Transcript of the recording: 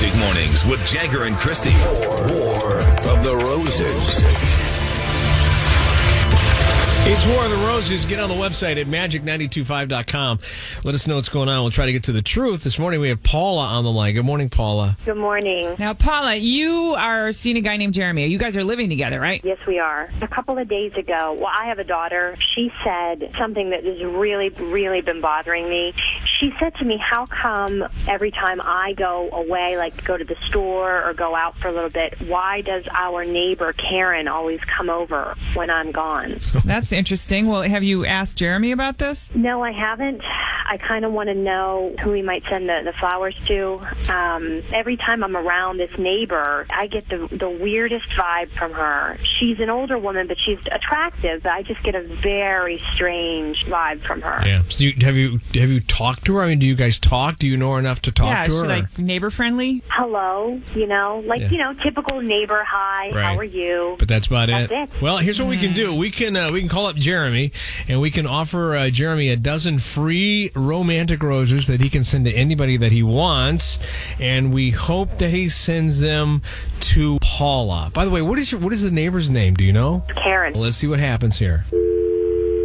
Magic Mornings with Jagger and Christy. War of the Roses. It's War of the Roses. Get on the website at magic925.com. Let us know what's going on. We'll try to get to the truth. This morning we have Paula on the line. Good morning, Paula. Good morning. Now, Paula, you are seeing a guy named Jeremy. You guys are living together, right? Yes, we are. A couple of days ago, I have a daughter. She said something that has really, really been bothering me. She said to me, how come every time I go away, like go to the store or go out for a little bit, why does our neighbor, Karen, always come over when I'm gone? That's interesting. Well, have you asked Jeremy about this? No, I haven't. I kind of want to know who he might send the flowers to. Every time I'm around this neighbor, I get the weirdest vibe from her. She's an older woman, but she's attractive, but I just get a very strange vibe from her. Yeah. So have you talked to her? I mean, do you guys talk? Do you know her enough to talk to her? Yeah, is she like neighbor friendly? Hello, typical neighbor, hi, Right. How are you? But that's about That's it. it. Well, here's what we can do. We can call up Jeremy, and we can offer Jeremy a dozen free romantic roses that he can send to anybody that he wants, and we hope that he sends them to Paula. By the way, what is the neighbor's name? Do you know? Karen. Let's see what happens here.